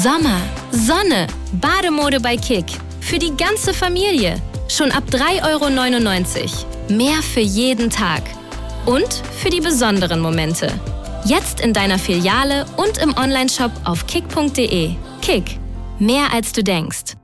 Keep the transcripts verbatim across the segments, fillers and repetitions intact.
Sommer, Sonne, Bademode bei Kick. Für die ganze Familie. Schon ab drei Euro neunundneunzig. Mehr für jeden Tag. Und für die besonderen Momente. Jetzt in deiner Filiale und im Onlineshop auf kick punkt de. Kick. Mehr als du denkst.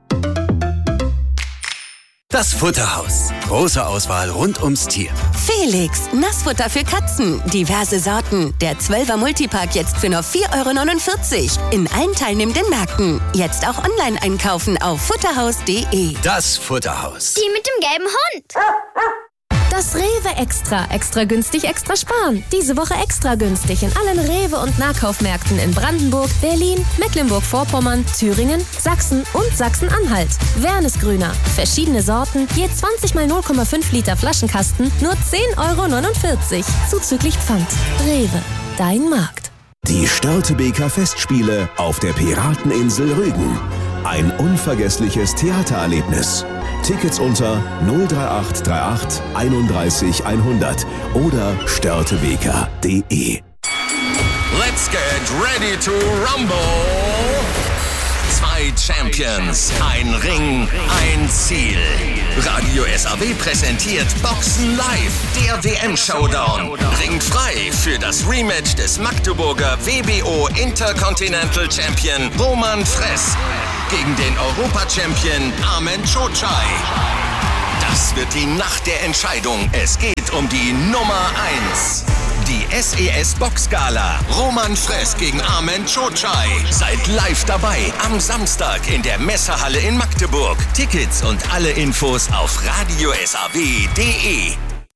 Das Futterhaus. Große Auswahl rund ums Tier. Felix, Nassfutter für Katzen. Diverse Sorten. Der zwölfer Multipack jetzt für nur vier Euro neunundvierzig. In allen teilnehmenden Märkten. Jetzt auch online einkaufen auf futterhaus punkt de. Das Futterhaus. Die mit dem gelben Hund. Das Rewe Extra. Extra günstig, extra sparen. Diese Woche extra günstig in allen Rewe- und Nahkaufmärkten in Brandenburg, Berlin, Mecklenburg-Vorpommern, Thüringen, Sachsen und Sachsen-Anhalt. Wernesgrüner. Verschiedene Sorten, je zwanzig mal null Komma fünf Liter Flaschenkasten, nur zehn Euro neunundvierzig. Zuzüglich Pfand. Rewe. Dein Markt. Die Störtebeker Festspiele auf der Pirateninsel Rügen. Ein unvergessliches Theatererlebnis. Tickets unter null drei acht drei acht einunddreißig hundert oder störtebeker punkt de. Let's get ready to rumble! Zwei Champions, ein Ring, ein Ziel. Radio S A W präsentiert Boxen Live, der W M-Showdown. Ringt frei für das Rematch des Magdeburger W B O Intercontinental Champion Roman Fress gegen den Europa-Champion Armen Cocai. Das wird die Nacht der Entscheidung. Es geht um die Nummer eins. Die S E S Boxgala. Roman Fress gegen Armen Cocai. Seid live dabei am Samstag in der Messehalle in Magdeburg. Tickets und alle Infos auf radio s a w punkt de.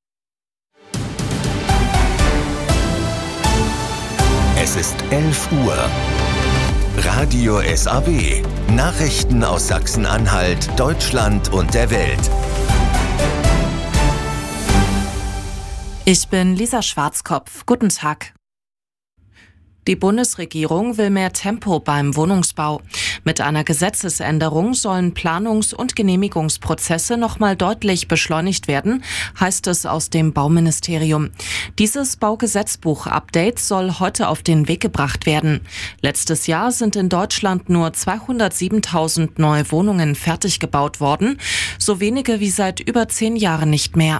Es ist elf Uhr. Radio S A W. Nachrichten aus Sachsen-Anhalt, Deutschland und der Welt. Ich bin Lisa Schwarzkopf. Guten Tag. Die Bundesregierung will mehr Tempo beim Wohnungsbau. Mit einer Gesetzesänderung sollen Planungs- und Genehmigungsprozesse nochmal deutlich beschleunigt werden, heißt es aus dem Bauministerium. Dieses Baugesetzbuch-Update soll heute auf den Weg gebracht werden. Letztes Jahr sind in Deutschland nur zweihundertsiebentausend neue Wohnungen fertig gebaut worden, so wenige wie seit über zehn Jahren nicht mehr.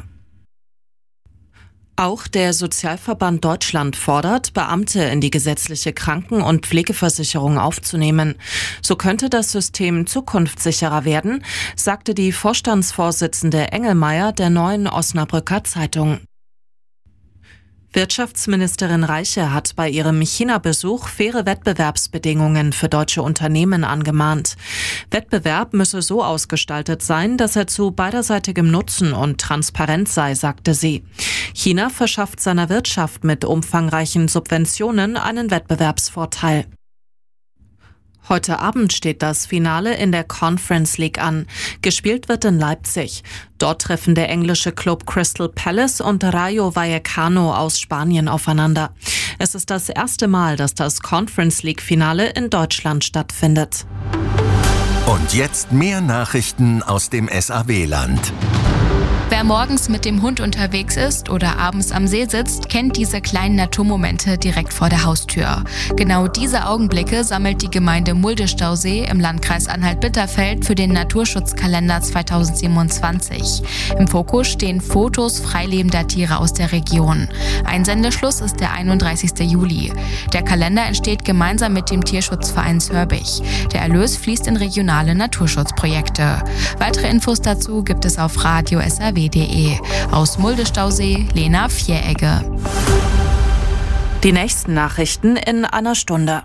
Auch der Sozialverband Deutschland fordert, Beamte in die gesetzliche Kranken- und Pflegeversicherung aufzunehmen. So könnte das System zukunftssicherer werden, sagte die Vorstandsvorsitzende Engelmeier der Neuen Osnabrücker Zeitung. Wirtschaftsministerin Reiche hat bei ihrem China-Besuch faire Wettbewerbsbedingungen für deutsche Unternehmen angemahnt. Wettbewerb müsse so ausgestaltet sein, dass er zu beiderseitigem Nutzen und Transparenz sei, sagte sie. China verschafft seiner Wirtschaft mit umfangreichen Subventionen einen Wettbewerbsvorteil. Heute Abend steht das Finale in der Conference League an. Gespielt wird in Leipzig. Dort treffen der englische Club Crystal Palace und Rayo Vallecano aus Spanien aufeinander. Es ist das erste Mal, dass das Conference League Finale in Deutschland stattfindet. Und jetzt mehr Nachrichten aus dem S A W-Land. Wer morgens mit dem Hund unterwegs ist oder abends am See sitzt, kennt diese kleinen Naturmomente direkt vor der Haustür. Genau diese Augenblicke sammelt die Gemeinde Mulde-Stausee im Landkreis Anhalt-Bitterfeld für den Naturschutzkalender zweitausendsiebenundzwanzig. Im Fokus stehen Fotos freilebender Tiere aus der Region. Einsendeschluss ist der einunddreißigster Juli. Der Kalender entsteht gemeinsam mit dem Tierschutzverein Zörbich. Der Erlös fließt in regionale Naturschutzprojekte. Weitere Infos dazu gibt es auf radio s a w punkt de. Aus Mulde-Stausee, Lena Vieregge. Die nächsten Nachrichten in einer Stunde.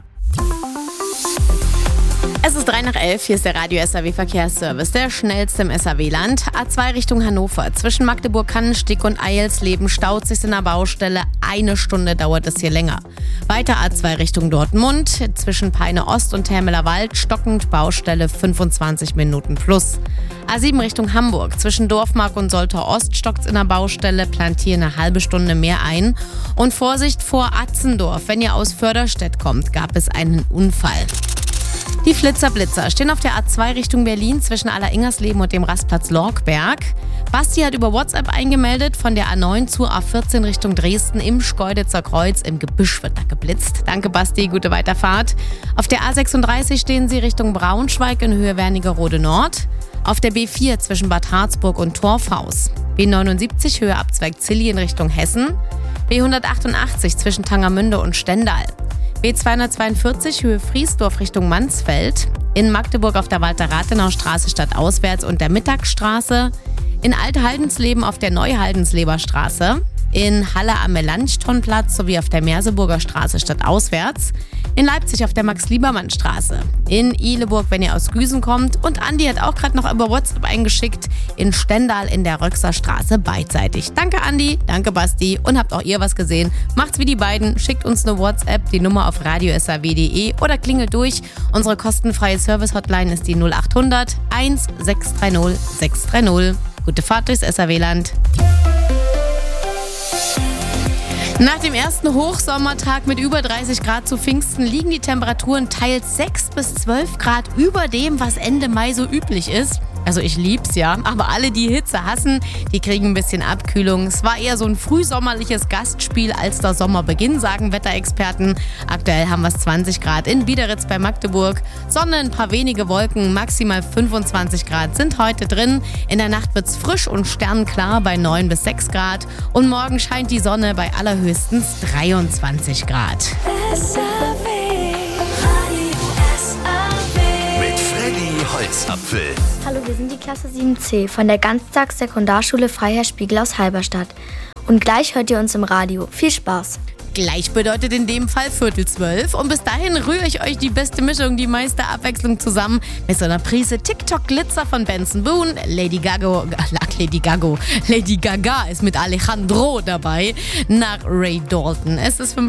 Es ist drei nach elf, hier ist der Radio S A W Verkehrsservice, der schnellste im S A W-Land. A zwei Richtung Hannover, zwischen Magdeburg-Kannenstick und Eilsleben staut sich in der Baustelle. Eine Stunde dauert es hier länger. Weiter A zwei Richtung Dortmund, zwischen Peine Ost und Termeler Wald, stockend Baustelle fünfundzwanzig Minuten plus. A sieben Richtung Hamburg, zwischen Dorfmark und Soltau Ost stockt's in der Baustelle, plant hier eine halbe Stunde mehr ein. Und Vorsicht vor Atzendorf, wenn ihr aus Förderstedt kommt, gab es einen Unfall. Die Flitzer-Blitzer stehen auf der A zwei Richtung Berlin zwischen Alleringers-Leben und dem Rastplatz Lorkberg. Basti hat über WhatsApp eingemeldet, von der A neun zur A vierzehn Richtung Dresden im Schkeuditzer Kreuz. Im Gebüsch wird da geblitzt. Danke Basti, gute Weiterfahrt. Auf der A sechsunddreißig stehen Sie Richtung Braunschweig in Höhe Wernigerode Nord. Auf der B vier zwischen Bad Harzburg und Torfhaus. B neunundsiebzig Höhe Abzweig Zilli in Richtung Hessen. B hundertachtundachtzig zwischen Tangermünde und Stendal. B zweihundertzweiundvierzig Höhe Friesdorf Richtung Mansfeld. In Magdeburg auf der Walter-Rathenau-Straße stadtauswärts und der Mittagstraße. In Alt-Haldensleben auf der Neu-Haldensleber Straße. In Halle am Melanchthonplatz sowie auf der Merseburger Straße stadtauswärts. In Leipzig auf der Max-Liebermann-Straße. In Ihleburg, wenn ihr aus Güsen kommt. Und Andi hat auch gerade noch über WhatsApp eingeschickt. In Stendal in der Röxer Straße beidseitig. Danke Andi, danke Basti. Und habt auch ihr was gesehen? Macht's wie die beiden. Schickt uns eine WhatsApp, die Nummer auf radio s a w punkt de oder klingelt durch. Unsere kostenfreie Service-Hotline ist die null acht hundert eins sechs drei null sechs drei null. Gute Fahrt durchs S A W-Land. Nach dem ersten Hochsommertag mit über dreißig Grad zu Pfingsten liegen die Temperaturen teils sechs bis zwölf Grad über dem, was Ende Mai so üblich ist. Also ich lieb's ja, aber alle, die Hitze hassen, die kriegen ein bisschen Abkühlung. Es war eher so ein frühsommerliches Gastspiel als der Sommerbeginn, sagen Wetterexperten. Aktuell haben wir es zwanzig Grad in Biederitz bei Magdeburg. Sonne, ein paar wenige Wolken, maximal fünfundzwanzig Grad sind heute drin. In der Nacht wird's frisch und sternklar bei neun bis sechs Grad. Und morgen scheint die Sonne bei allerhöchstens dreiundzwanzig Grad. Holzapfel. Hallo, wir sind die Klasse sieben C von der Ganztagssekundarschule Freiherr Spiegel aus Halberstadt. Und gleich hört ihr uns im Radio. Viel Spaß. Gleich bedeutet in dem Fall Viertel zwölf. Und bis dahin rühre ich euch die beste Mischung, die meiste Abwechslung zusammen mit so einer Prise TikTok-Glitzer von Benson Boone. Lady Gaga, Lady Gaga, Lady Gaga ist mit Alejandro dabei nach Ray Dalton. Es ist